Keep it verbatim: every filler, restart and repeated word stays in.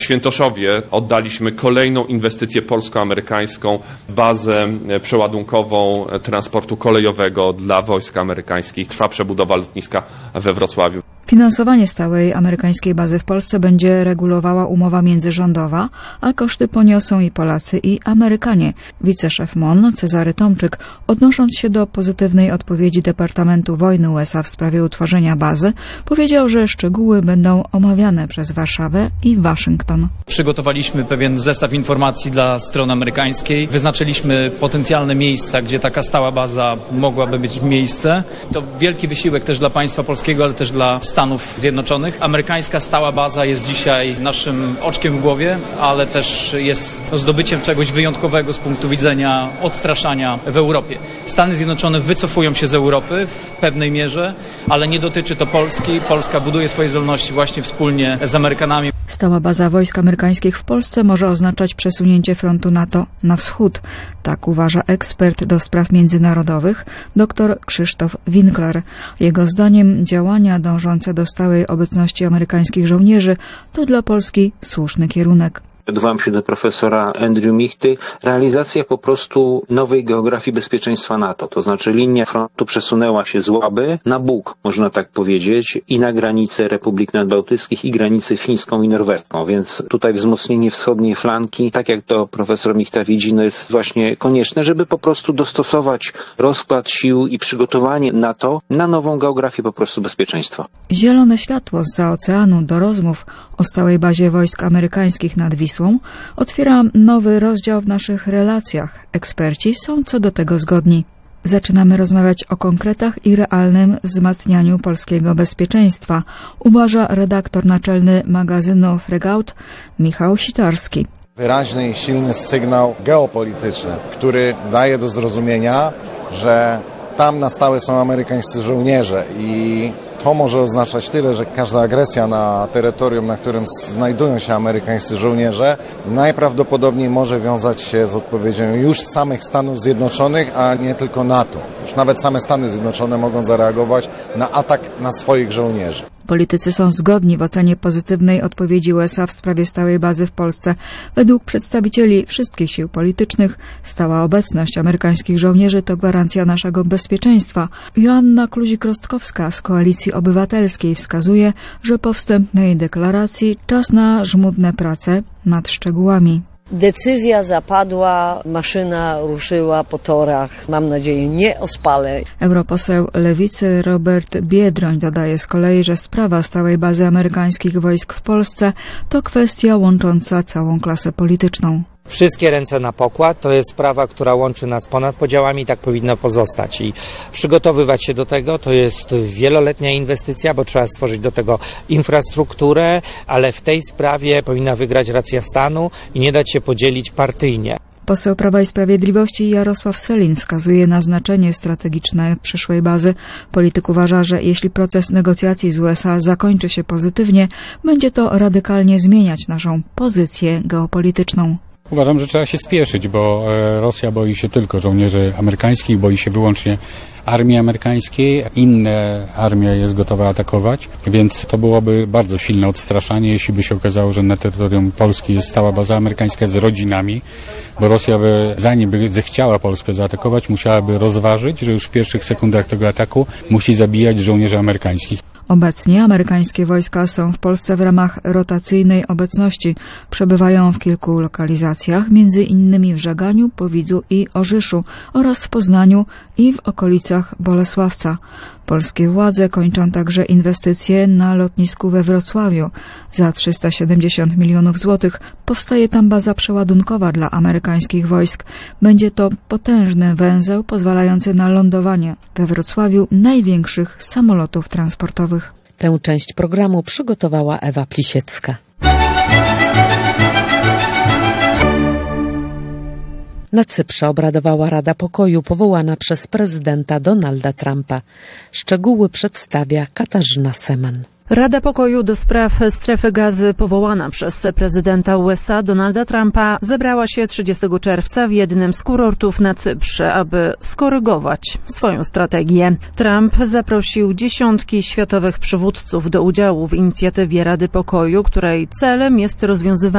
W Świętoszowie oddaliśmy kolejną inwestycję polsko-amerykańską, bazę przeładunkową transportu kolejowego dla wojsk amerykańskich. Trwa przebudowa lotniska we Wrocławiu. Finansowanie stałej amerykańskiej bazy w Polsce będzie regulowała umowa międzyrządowa, a koszty poniosą i Polacy, i Amerykanie. Wiceszef M O N Cezary Tomczyk, odnosząc się do pozytywnej odpowiedzi Departamentu Wojny U S A w sprawie utworzenia bazy, powiedział, że szczegóły będą omawiane przez Warszawę i Waszyngton. Przygotowaliśmy pewien zestaw informacji dla strony amerykańskiej. Wyznaczyliśmy potencjalne miejsca, gdzie taka stała baza mogłaby być miejsce. To wielki wysiłek też dla państwa polskiego, ale też dla Stanów Zjednoczonych. Amerykańska stała baza jest dzisiaj naszym oczkiem w głowie, ale też jest zdobyciem czegoś wyjątkowego z punktu widzenia odstraszania w Europie. Stany Zjednoczone wycofują się z Europy w pewnej mierze, ale nie dotyczy to Polski. Polska buduje swoje zdolności właśnie wspólnie z Amerykanami. Stała baza wojsk amerykańskich w Polsce może oznaczać przesunięcie frontu NATO na wschód. Tak uważa ekspert do spraw międzynarodowych dr Krzysztof Winkler. Jego zdaniem działania dążące do stałej obecności amerykańskich żołnierzy to dla Polski słuszny kierunek. Odwołam się do profesora Andrew Michty. Realizacja po prostu nowej geografii bezpieczeństwa NATO. To znaczy linia frontu przesunęła się z Łaby na Bóg, można tak powiedzieć, i na granice Republik Nadbałtyckich i granicy fińską i norweską. Więc tutaj wzmocnienie wschodniej flanki, tak jak to profesor Michta widzi, no jest właśnie konieczne, żeby po prostu dostosować rozkład sił i przygotowanie NATO na nową geografię po prostu bezpieczeństwa. Zielone światło zza oceanu do rozmów o stałej bazie wojsk amerykańskich nad Wisłą otwiera nowy rozdział w naszych relacjach. Eksperci są co do tego zgodni. Zaczynamy rozmawiać o konkretach i realnym wzmacnianiu polskiego bezpieczeństwa, uważa redaktor naczelny magazynu Fregaut Michał Sitarski. Wyraźny i silny sygnał geopolityczny, który daje do zrozumienia, że tam na stałe są amerykańscy żołnierze i to może oznaczać tyle, że każda agresja na terytorium, na którym znajdują się amerykańscy żołnierze, najprawdopodobniej może wiązać się z odpowiedzią już samych Stanów Zjednoczonych, a nie tylko NATO. Już nawet same Stany Zjednoczone mogą zareagować na atak na swoich żołnierzy. Politycy są zgodni w ocenie pozytywnej odpowiedzi U S A w sprawie stałej bazy w Polsce. Według przedstawicieli wszystkich sił politycznych stała obecność amerykańskich żołnierzy to gwarancja naszego bezpieczeństwa. Joanna Kluzik-Rostkowska z Koalicji Obywatelskiej wskazuje, że po wstępnej deklaracji czas na żmudne prace nad szczegółami. Decyzja zapadła, maszyna ruszyła po torach, mam nadzieję nie ospale. Europoseł Lewicy Robert Biedroń dodaje z kolei, że sprawa stałej bazy amerykańskich wojsk w Polsce to kwestia łącząca całą klasę polityczną. Wszystkie ręce na pokład, to jest sprawa, która łączy nas ponad podziałami, tak powinno pozostać i przygotowywać się do tego, to jest wieloletnia inwestycja, bo trzeba stworzyć do tego infrastrukturę, ale w tej sprawie powinna wygrać racja stanu i nie dać się podzielić partyjnie. Poseł Prawa i Sprawiedliwości Jarosław Sellin wskazuje na znaczenie strategiczne przyszłej bazy. Polityk uważa, że jeśli proces negocjacji z U S A zakończy się pozytywnie, będzie to radykalnie zmieniać naszą pozycję geopolityczną. Uważam, że trzeba się spieszyć, bo Rosja boi się tylko żołnierzy amerykańskich, boi się wyłącznie armii amerykańskiej. Inne armia jest gotowa atakować, więc to byłoby bardzo silne odstraszanie, jeśli by się okazało, że na terytorium Polski jest stała baza amerykańska z rodzinami, bo Rosja by, zanim by zechciała Polskę zaatakować, musiałaby rozważyć, że już w pierwszych sekundach tego ataku musi zabijać żołnierzy amerykańskich. Obecnie amerykańskie wojska są w Polsce w ramach rotacyjnej obecności. Przebywają w kilku lokalizacjach, między innymi w Żaganiu, Powidzu i Orzyszu oraz w Poznaniu i w okolicach Bolesławca. Polskie władze kończą także inwestycje na lotnisku we Wrocławiu. Za trzysta siedemdziesiąt milionów złotych powstaje tam baza przeładunkowa dla amerykańskich wojsk. Będzie to potężny węzeł pozwalający na lądowanie we Wrocławiu największych samolotów transportowych. Tę część programu przygotowała Ewa Plisiecka. Na Cyprze obradowała Rada Pokoju powołana przez prezydenta Donalda Trumpa. Szczegóły przedstawia Katarzyna Seman. Rada Pokoju do spraw strefy gazy powołana przez prezydenta U S A Donalda Trumpa zebrała się trzydziestego czerwca w jednym z kurortów na Cyprze, aby skorygować swoją strategię. Trump zaprosił dziesiątki światowych przywódców do udziału w inicjatywie Rady Pokoju, której celem jest rozwiązywanie